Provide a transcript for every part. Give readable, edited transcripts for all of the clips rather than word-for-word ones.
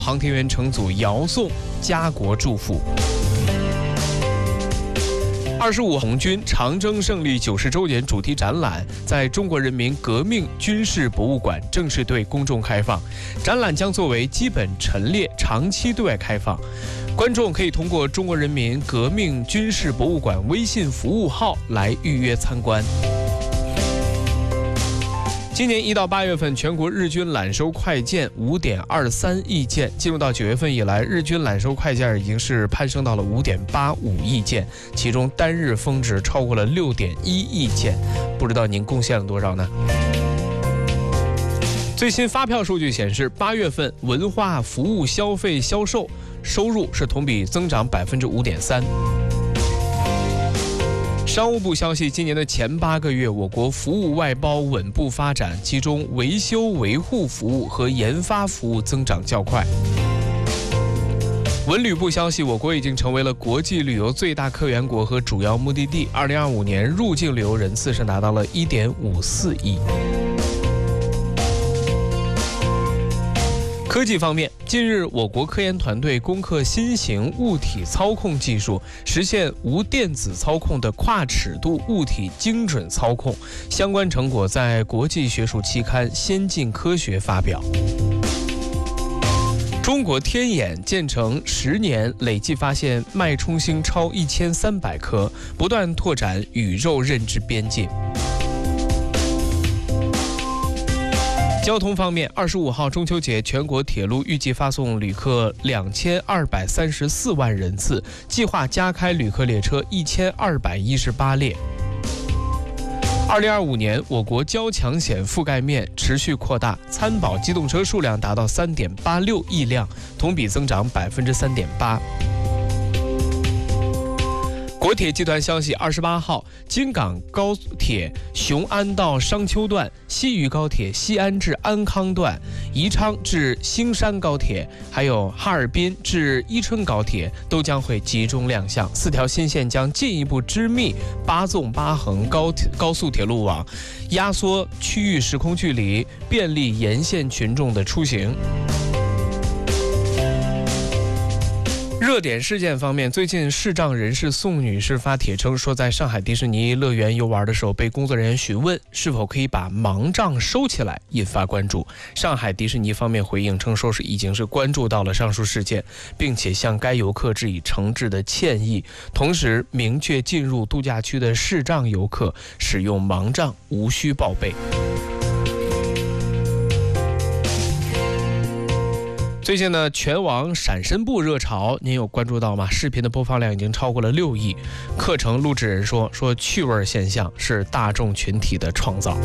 航天员乘组遥送家国祝福。25红军长征胜利90周年主题展览在中国人民革命军事博物馆正式对公众开放，展览将作为基本陈列，长期对外开放。观众可以通过中国人民革命军事博物馆微信服务号来预约参观。今年1到8月份，全国日均揽收快件5.23亿件。进入到9月份以来，日均揽收快件已经是攀升到了5.85亿件，其中单日峰值超过了6.1亿件。不知道您贡献了多少呢？最新发票数据显示，8月份文化服务消费销售收入是同比增长5.3%。商务部消息，今年的前8个月，我国服务外包稳步发展，其中维修维护服务和研发服务增长较快。文旅部消息，我国已经成为了国际旅游最大客源国和主要目的地。2025年入境旅游人次是达到了1.54亿。科技方面，近日我国科研团队攻克新型物体操控技术，实现无电子操控的跨尺度物体精准操控，相关成果在国际学术期刊《先进科学》发表。中国天眼建成10年，累计发现脉冲星超1300颗，不断拓展宇宙认知边界。交通方面，25号中秋节，全国铁路预计发送旅客2234万人次，计划加开旅客列车1218列。2025年，我国交强险覆盖面持续扩大，参保机动车数量达到3.86亿辆，同比增长3.8%。国铁集团消息，28号，京港高铁雄安到商丘段、西渝高铁西安至安康段、宜昌至兴山高铁，还有哈尔滨至伊春高铁都将会集中亮相。4条新线将进一步织密8纵8横高速铁路网，压缩区域时空距离，便利沿线群众的出行。热点事件方面，最近视障人士宋女士发帖称，说在上海迪士尼乐园游玩的时候，被工作人员询问是否可以把盲杖收起来，引发关注。上海迪士尼方面回应称，说是已经是关注到了上述事件，并且向该游客致以诚挚的歉意，同时明确进入度假区的视障游客使用盲杖无需报备。最近呢，全网闪身步热潮，您有关注到吗？视频的播放量已经超过了6亿。课程录制人说趣味现象是大众群体的创造。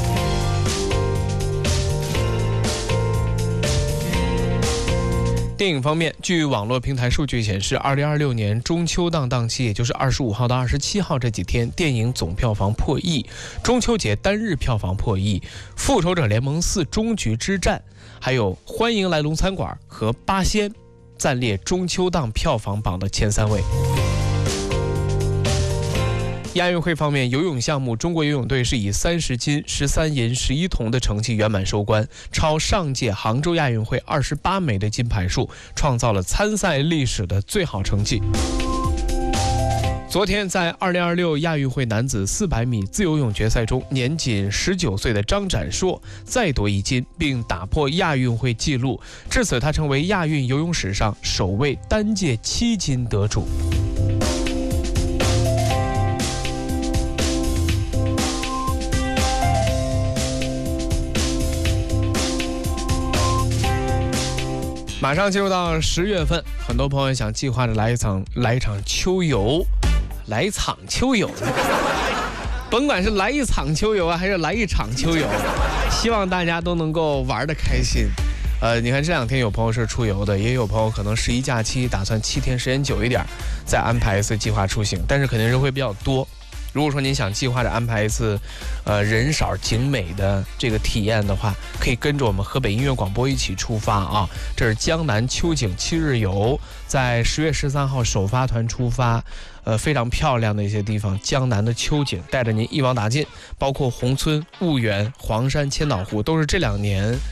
电影方面，据网络平台数据显示，2026年中秋档档期，也就是25号到27号这几天，电影总票房破亿，中秋节单日票房破亿，《复仇者联盟4：终局之战》还有《欢迎来龙餐馆》和《八仙》暂列中秋档票房榜的前3位。亚运会方面，游泳项目，中国游泳队是以30金、13银、11铜的成绩圆满收官，超上届杭州亚运会28枚的金牌数，创造了参赛历史的最好成绩。昨天在2026亚运会男子400米自由泳决赛中，年仅19岁的张展硕再夺1金，并打破亚运会纪录，至此他成为亚运游泳史上首位单届7金得主。马上进入到10月份，很多朋友想计划着来一场秋游，来一场秋游，甭管是来一场秋游啊，还是来一场秋游，希望大家都能够玩得开心。你看这2天有朋友是出游的，也有朋友可能11假期打算7天时间久一点，再安排一次计划出行，但是肯定是会比较多。如果说您想计划着安排一次，人少景美的这个体验的话，可以跟着我们河北音乐广播一起出发啊！这是江南秋景7日游，在10月13号首发团出发，非常漂亮的一些地方，江南的秋景带着您一网打尽，包括宏村、婺源、黄山、千岛湖，都是这2年